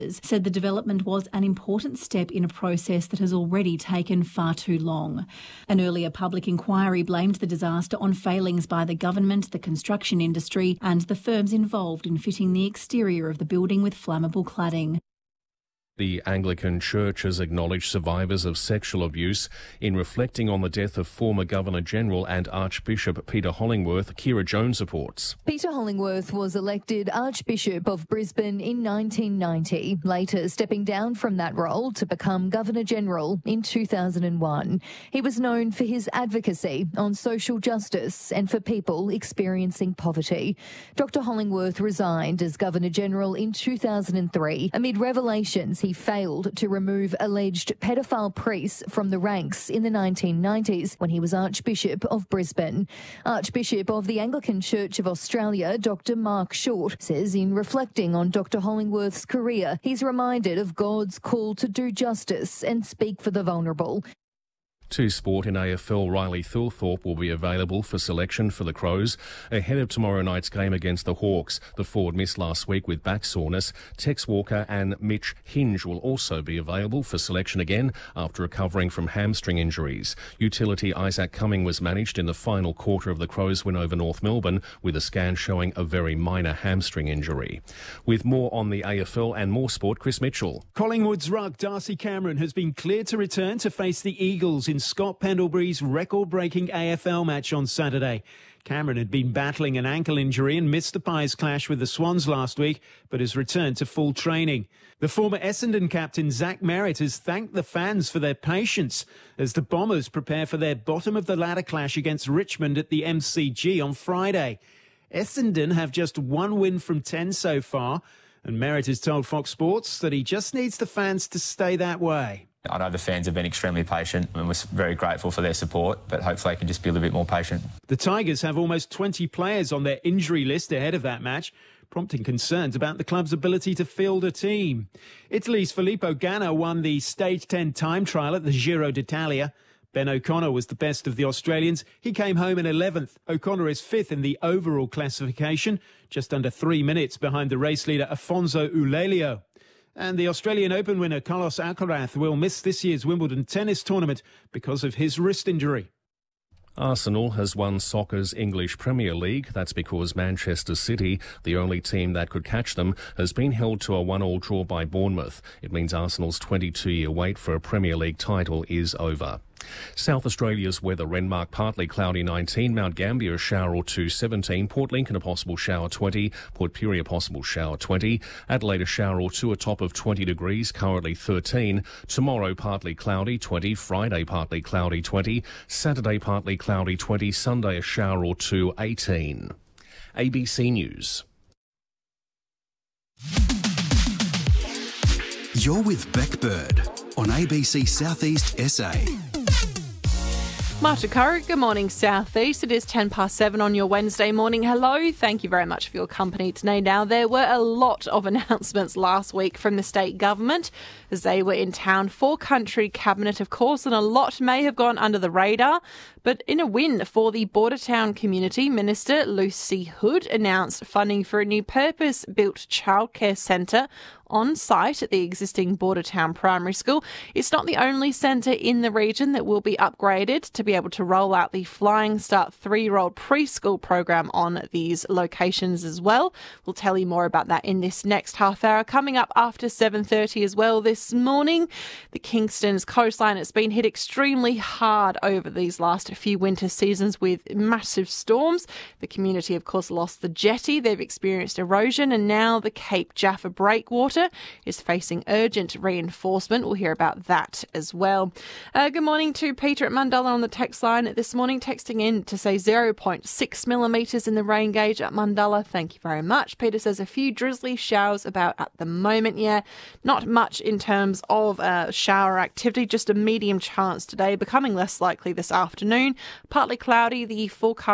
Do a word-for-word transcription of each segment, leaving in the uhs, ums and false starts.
said the development was an important step in a process that has already taken far too long. An earlier public inquiry blamed the disaster on failings by the government, the construction industry and the firms involved in fitting the exterior of the building with flammable cladding. The Anglican Church has acknowledged survivors of sexual abuse. In reflecting on the death of former Governor-General and Archbishop Peter Hollingworth, Kira Jones reports. Peter Hollingworth was elected Archbishop of Brisbane in nineteen ninety, later stepping down from that role to become Governor-General in two thousand one. He was known for his advocacy on social justice and for people experiencing poverty. Doctor Hollingworth resigned as Governor-General in two thousand three amid revelations he failed to remove alleged pedophile priests from the ranks in the nineteen nineties when he was Archbishop of Brisbane. Archbishop of the Anglican Church of Australia, Doctor Mark Short, says in reflecting on Doctor Hollingworth's career, he's reminded of God's call to do justice and speak for the vulnerable. To sport in A F L, Riley Thilthorpe will be available for selection for the Crows ahead of tomorrow night's game against the Hawks. The forward missed last week with back soreness. Tex Walker and Mitch Hinge will also be available for selection again after recovering from hamstring injuries. Utility Isaac Cumming was managed in the final quarter of the Crows' win over North Melbourne with a scan showing a very minor hamstring injury. With more on the A F L and more sport, Chris Mitchell. Collingwood's ruck Darcy Cameron has been cleared to return to face the Eagles in Scott Pendlebury's record-breaking A F L match on Saturday. Cameron had been battling an ankle injury and missed the Pies clash with the Swans last week, but has returned to full training. The former Essendon captain Zach Merritt has thanked the fans for their patience as the Bombers prepare for their bottom-of-the-ladder clash against Richmond at the M C G on Friday. Essendon have just one win from ten so far, and Merritt has told Fox Sports that he just needs the fans to stay that way. I know the fans have been extremely patient and we're very grateful for their support, but hopefully they can just be a little bit more patient. The Tigers have almost twenty players on their injury list ahead of that match, prompting concerns about the club's ability to field a team. Italy's Filippo Ganna won the Stage ten time trial at the Giro d'Italia. Ben O'Connor was the best of the Australians. He came home in eleventh. O'Connor is fifth in the overall classification, just under three minutes behind the race leader Afonso Ulelio. And the Australian Open winner Carlos Alcaraz will miss this year's Wimbledon tennis tournament because of his wrist injury. Arsenal has won soccer's English Premier League. That's because Manchester City, the only team that could catch them, has been held to a one-all draw by Bournemouth. It means Arsenal's twenty-two-year wait for a Premier League title is over. South Australia's weather: Renmark partly cloudy nineteen, Mount Gambier a shower or two seventeen, Port Lincoln a possible shower twenty, Port Pirie a possible shower twenty, Adelaide a shower or two a top of twenty degrees, currently thirteen, tomorrow partly cloudy twenty, Friday partly cloudy twenty, Saturday partly cloudy twenty, Sunday a shower or two eighteen. A B C News. You're with Beck Bird on A B C Southeast S A. Marta Curry, good morning, Southeast. It is ten past seven on your Wednesday morning. Hello, thank you very much for your company today. Now, there were a lot of announcements last week from the state government as they were in town for Country Cabinet, of course, and a lot may have gone under the radar. But in a win for the Bordertown community, Minister Lucy Hood announced funding for a new purpose-built childcare centre on site at the existing Bordertown Primary School. It's not the only centre in the region that will be upgraded to be able to roll out the Flying Start three-year-old preschool program on these locations as well. We'll tell you more about that in this next half hour. Coming up after seven thirty as well this morning, the Kingston's coastline has been hit extremely hard over these last few winter seasons with massive storms. The community, of course, lost the jetty. They've experienced erosion, and now the Cape Jaffa breakwater is facing urgent reinforcement. We'll hear about that as well. Uh, good morning to Peter at Mundalla on the text line this morning, texting in to say zero point six millimetres in the rain gauge at Mundalla. Thank you very much. Peter says a few drizzly showers about at the moment. Yeah, not much in terms of uh, shower activity, just a medium chance today, becoming less likely this afternoon. Partly cloudy, the forecast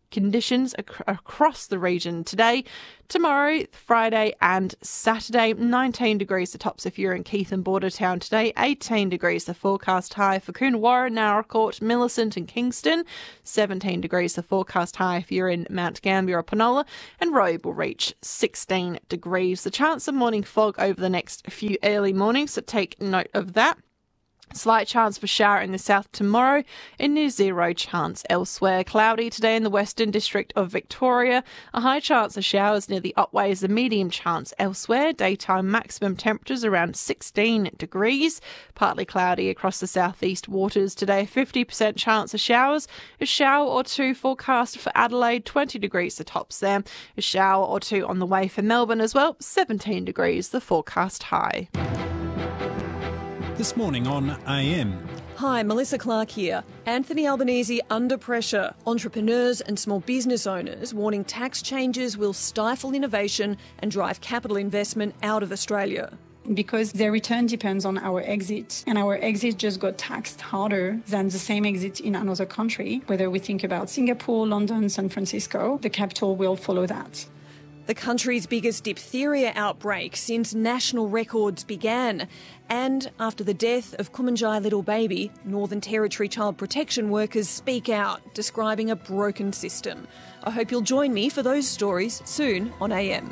conditions ac- across the region today, tomorrow, Friday and Saturday. nineteen degrees the tops if you're in Keith and Bordertown today, eighteen degrees the forecast high for Coonawarra, Naracoorte, Millicent and Kingston, seventeen degrees the forecast high if you're in Mount Gambier or Penola, and Robe will reach sixteen degrees. The chance of morning fog over the next few early mornings, so take note of that. Slight chance for shower in the south tomorrow and near zero chance elsewhere. Cloudy today in the Western District of Victoria. A high chance of showers near the Otways, a medium chance elsewhere. Daytime maximum temperatures around sixteen degrees. Partly cloudy across the southeast waters today. fifty percent chance of showers. A shower or two forecast for Adelaide, twenty degrees the tops there. A shower or two on the way for Melbourne as well, seventeen degrees the forecast high. This morning on A M. Hi, Melissa Clark here. Anthony Albanese under pressure. Entrepreneurs and small business owners warning tax changes will stifle innovation and drive capital investment out of Australia. Because their return depends on our exit, and our exit just got taxed harder than the same exit in another country. Whether we think about Singapore, London, San Francisco, the capital will follow that. The country's biggest diphtheria outbreak since national records began. And after the death of Kumanjai little baby, Northern Territory child protection workers speak out, describing a broken system. I hope you'll join me for those stories soon on A M.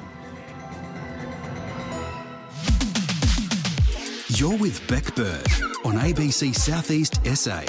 You're with Beck Bird on A B C Southeast S A.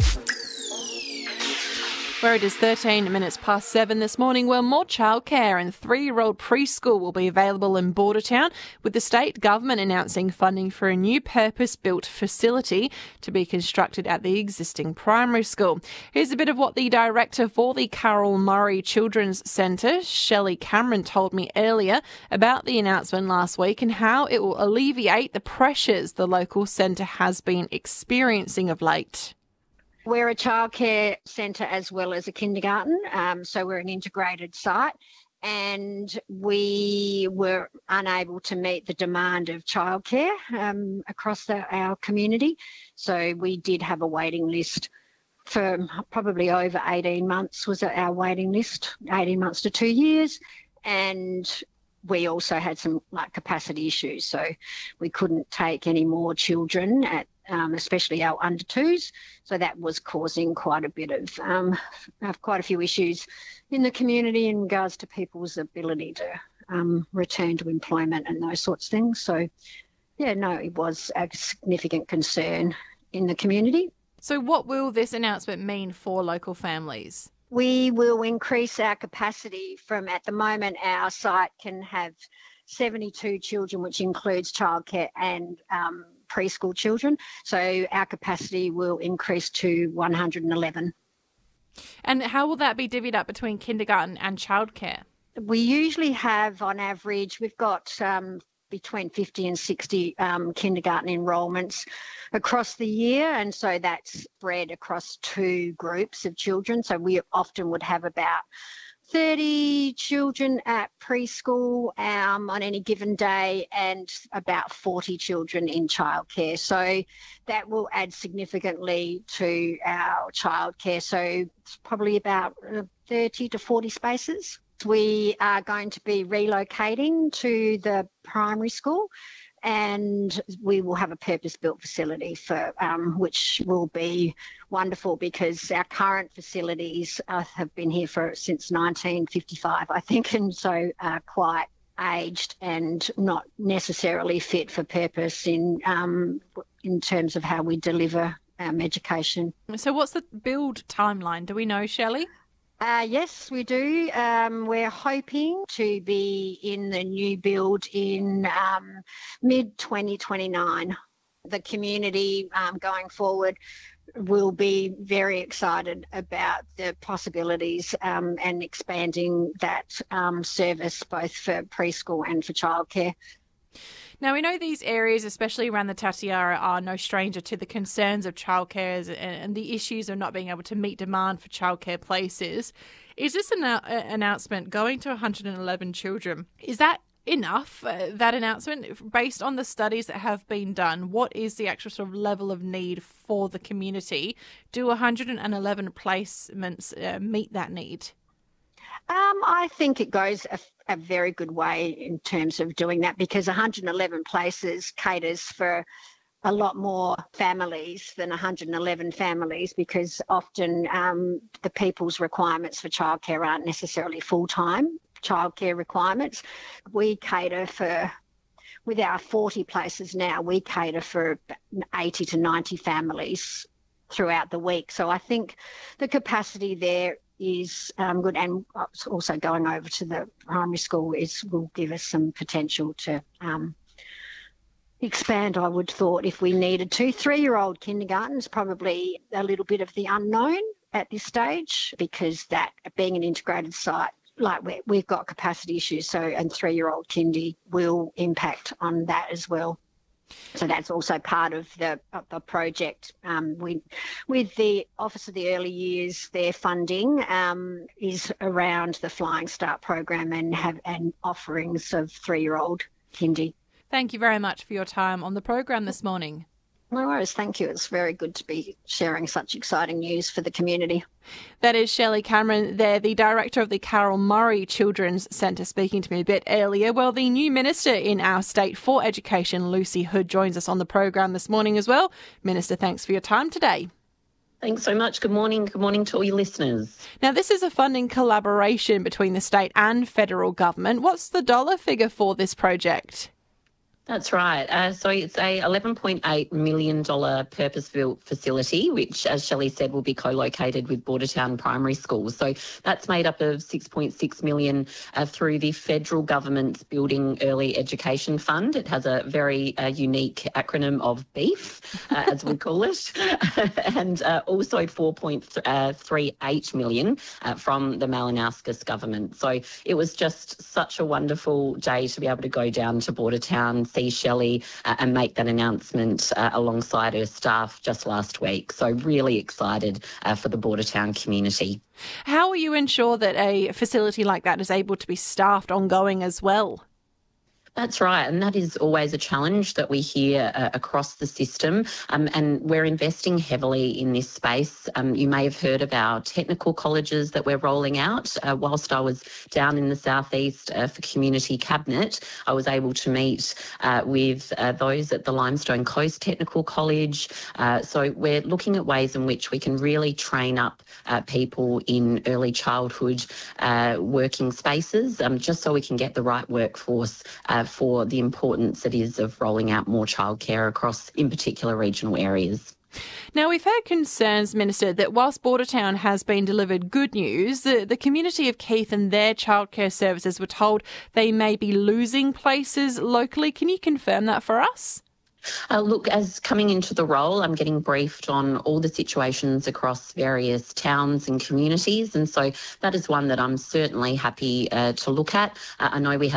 Where it is thirteen minutes past seven this morning, where more childcare and three-year-old preschool will be available in Bordertown, with the state government announcing funding for a new purpose-built facility to be constructed at the existing primary school. Here's a bit of what the director for the Carol Murray Children's Centre, Shelley Cameron, told me earlier about the announcement last week and how it will alleviate the pressures the local centre has been experiencing of late. We're a childcare centre as well as a kindergarten, um, so we're an integrated site, and we were unable to meet the demand of childcare um, across the, our community. So we did have a waiting list for probably over eighteen months was our waiting list, eighteen months to two years, and we also had some like capacity issues, so we couldn't take any more children at Um, especially our under twos. So that was causing quite a bit of, um, quite a few issues in the community in regards to people's ability to um, return to employment and those sorts of things. So, yeah, no, it was a significant concern in the community. So what will this announcement mean for local families? We will increase our capacity from, at the moment, our site can have seventy-two children, which includes childcare and um, preschool children. So our capacity will increase to one hundred eleven. And how will that be divvied up between kindergarten and childcare? We usually have, on average, we've got um, between fifty and sixty um, kindergarten enrolments across the year, and so that's spread across two groups of children. So we often would have about thirty children at preschool um, on any given day and about forty children in childcare. So that will add significantly to our childcare. So it's probably about thirty to forty spaces. We are going to be relocating to the primary school, and we will have a purpose-built facility for um, which will be wonderful because our current facilities uh, have been here for since nineteen fifty-five, I think, and so are quite aged and not necessarily fit for purpose in um, in terms of how we deliver um, education. So what's the build timeline? Do we know, Shelley? Uh, yes, we do. Um, we're hoping to be in the new build in um, mid twenty twenty-nine. The community um, going forward will be very excited about the possibilities um, and expanding that um, service both for preschool and for childcare. Now, we know these areas, especially around the Tatiara, are no stranger to the concerns of childcare and the issues of not being able to meet demand for childcare places. Is this an announcement going to one hundred eleven children? Is that enough, uh, that announcement, based on the studies that have been done? What is the actual sort of level of need for the community? Do one hundred eleven placements uh, meet that need? Um, I think it goes a, a very good way in terms of doing that, because one hundred eleven places caters for a lot more families than one hundred eleven families, because often um, the people's requirements for childcare aren't necessarily full-time childcare requirements. We cater for, with our forty places now, we cater for eighty to ninety families throughout the week. So I think the capacity there is um, good, and also going over to the primary school is will give us some potential to um, expand, I would thought, if we needed to. Three-year-old kindergarten's probably a little bit of the unknown at this stage, because that being an integrated site, like we, we've got capacity issues, so and three-year-old kindy will impact on that as well. So that's also part of the of the project. Um, we, with the Office of the Early Years, their funding um, is around the Flying Start program and have and offerings of three-year-old kindy. Thank you very much for your time on the program this morning. No worries, thank you. It's very good to be sharing such exciting news for the community. That is Shelley Cameron there, the director of the Carol Murray Children's Centre, speaking to me a bit earlier. Well, the new Minister in our state for Education, Lucy Hood, joins us on the program this morning as well. Minister, thanks for your time today. Thanks so much. Good morning. Good morning to all your listeners. Now, this is a funding collaboration between the state and federal government. What's the dollar figure for this project? That's right. Uh, so it's a eleven point eight million dollars purpose-built facility, which, as Shelley said, will be co-located with Bordertown Primary School. So that's made up of six point six million dollars uh, through the federal government's Building Early Education Fund. It has a very uh, unique acronym of BEEF, uh, as we call it, and uh, also four point three eight million dollars uh, from the Malinauskas government. So it was just such a wonderful day to be able to go down to Bordertown, see Shelley uh, and make that announcement uh, alongside her staff just last week. So really excited uh, for the Bordertown community. How will you ensure that a facility like that is able to be staffed ongoing as well? That's right, and that is always a challenge that we hear uh, across the system, um, and we're investing heavily in this space. Um, you may have heard of our technical colleges that we're rolling out. Uh, whilst I was down in the southeast uh, for Community Cabinet, I was able to meet uh, with uh, those at the Limestone Coast Technical College. Uh, so we're looking at ways in which we can really train up uh, people in early childhood uh, working spaces, um, just so we can get the right workforce uh, for the importance it is of rolling out more childcare across, in particular, regional areas. Now, we've had concerns, Minister, that whilst Bordertown has been delivered good news, the, the community of Keith and their childcare services were told they may be losing places locally. Can you confirm that for us? Uh, look, as coming into the role, I'm getting briefed on all the situations across various towns and communities, and so that is one that I'm certainly happy uh, to look at. Uh, I know we had